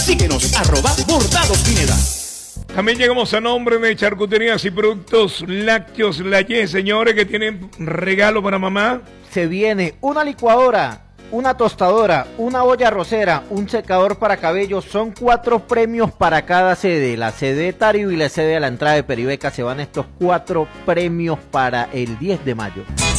Síguenos, @BordadosPineda. También llegamos a nombre de Charcuterías y Productos Lácteos Layé, señores, que tienen regalo para mamá. Se viene una licuadora, una tostadora, una olla arrocera, un secador para cabello. Son 4 premios para cada sede. La sede de Tario y la sede de la entrada de Peribeca se van estos 4 premios para el 10 de mayo.